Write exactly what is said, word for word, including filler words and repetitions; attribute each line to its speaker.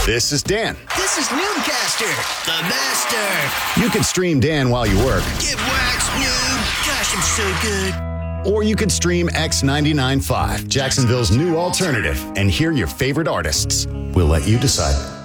Speaker 1: This is Dan.
Speaker 2: This is Nooncaster, the master.
Speaker 1: You can stream Dan while you work.
Speaker 2: Get waxed, Noon. Gosh, I'm so good.
Speaker 1: Or you could stream X ninety-nine point five, Jacksonville's new alternative, and hear your favorite artists. We'll let you decide.